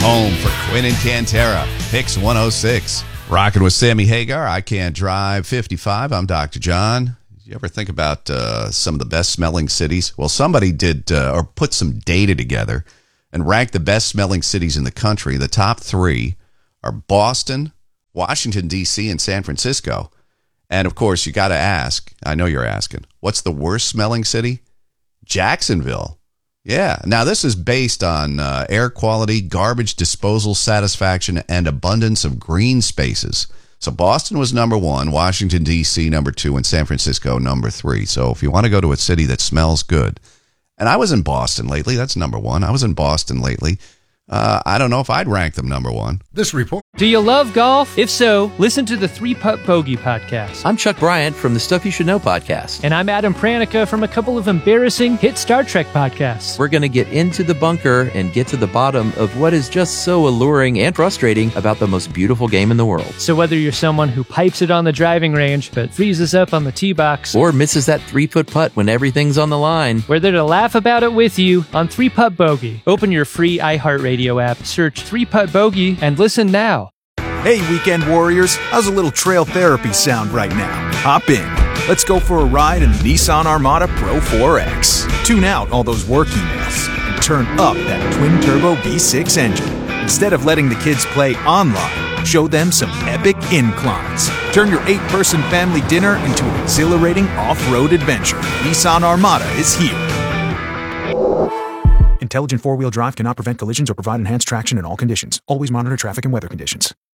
home for Quinn and Cantera. Picks 106. Rocking with Sammy Hagar. I Can't Drive 55. I'm Dr. John. You ever think about some of the best smelling cities? Well, somebody did or put some data together and ranked the best smelling cities in the country. The top three are Boston, Washington, D.C., and San Francisco. And, of course, you got to ask, I know you're asking, what's the worst smelling city? Jacksonville. Yeah. Now, this is based on air quality, garbage disposal satisfaction, and abundance of green spaces. So Boston was number one, Washington, D.C. number two, and San Francisco number three. So if you want to go to a city that smells good, and I was in Boston lately, that's number one. I was in Boston lately. I don't know if I'd rank them number one. This report. Do you love golf? If so, listen to the 3-Putt Bogey podcast. I'm Chuck Bryant from the Stuff You Should Know podcast. And I'm Adam Pranica from a couple of embarrassing hit Star Trek podcasts. We're going to get into the bunker and get to the bottom of what is just so alluring and frustrating about the most beautiful game in the world. So whether you're someone who pipes it on the driving range but freezes up on the tee box, or misses that 3-foot putt when everything's on the line, we're there to laugh about it with you on 3-Putt Bogey. Open your free iHeartRadio app, search 3-Putt Bogey, and listen now. Hey, weekend warriors, how's a little trail therapy sound right now? Hop in. Let's go for a ride in the Nissan Armada Pro 4X. Tune out all those work emails and turn up that twin-turbo V6 engine. Instead of letting the kids play online, show them some epic inclines. Turn your 8-person family dinner into an exhilarating off-road adventure. Nissan Armada is here. Intelligent four-wheel drive cannot prevent collisions or provide enhanced traction in all conditions. Always monitor traffic and weather conditions.